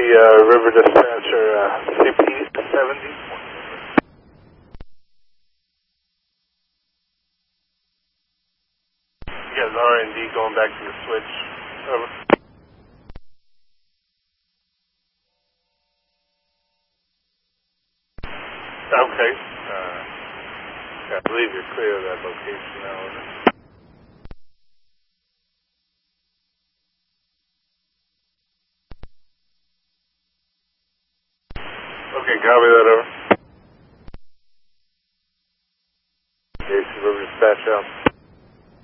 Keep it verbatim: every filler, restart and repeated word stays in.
uh, River Dispatcher, uh, C P seventy. You guys R and D going back to the switch. Over. Okay. Uh, I believe you're clear of that location now. Over. Okay, copy that over. J C River Dispatch out.